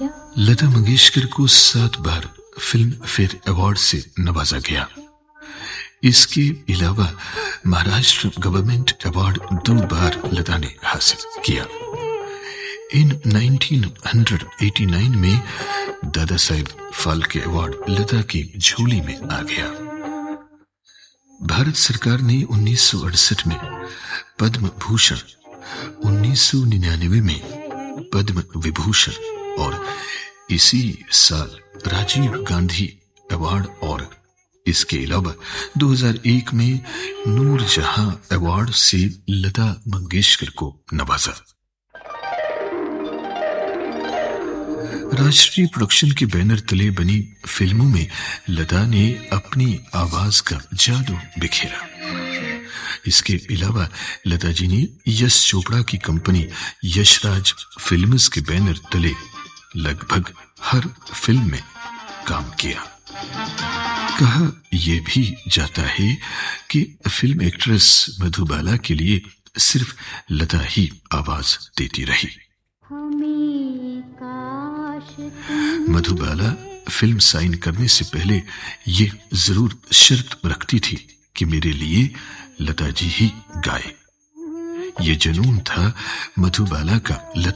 लता मंगेशकर को 7 बार film fair award से नवाजा गया। इसके अलावा महाराष्ट्र गवर्नमेंट अवार्ड 2 बार लता ने हासिल किया। इन 1989 में दादा साहेब फाल्के अवार्ड लता की झोली में आ गया। भारत सरकार ने 1968 में पद्म भूषण, 1999 में पद्म विभूषण और इसी साल राजीव गांधी अवार्ड और इसके अलावा 2001 में नूरजहां अवार्ड से लता मंगेशकर को नवाजा। राष्ट्रीय प्रोडक्शन के बैनर तले बनी फिल्मों में लता ने अपनी आवाज का जादू बिखेरा। इसके अलावा लता जी ने यश चोपड़ा की कंपनी यशराज फिल्म्स के बैनर तले लगभग हर फिल्म में काम किया। कहा यह भी जाता है कि फिल्म एक्ट्रेस मधुबाला के लिए सिर्फ लता ही आवाज देती रही। मधुबाला फिल्म साइन करने से पहले ये जरूर शर्त रखती थी कि मेरे लिए लता जी ही गाए। ये जुनून था मधुबाला का।